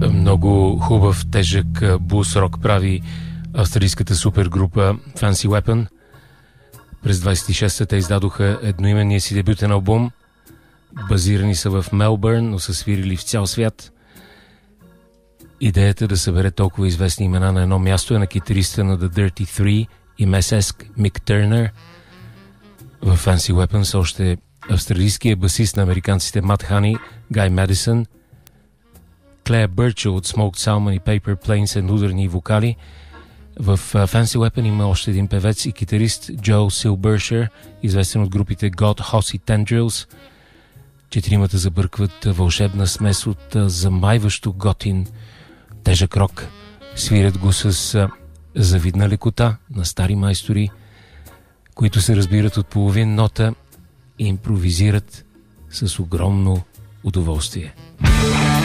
Много хубав, тежък блус-рок прави австралийската супергрупа Fancy Weapon. През 26-та те издадоха едноименния си дебютен албум. Базирани са в Мелбърн, но са свирили в цял свят. Идеята да събере толкова известни имена на едно място е на китариста на The Dirty Three и месеск Мик Търнер. В Fancy Weapon са още австралийския басист на американците Мат Хани, Гай Медисън, Клея Бърчел от Smoked Salmon и Paper Planes на ударни вокали. В Fancy Weapon има още един певец и китарист Джо Силбършер, известен от групите God, Hoss и Tendrils. Четиримата забъркват вълшебна смес от замайващо готин тежък рок. Свирят го с завидна лекота на стари майстори, които се разбират от половин нота и импровизират с огромно удоволствие.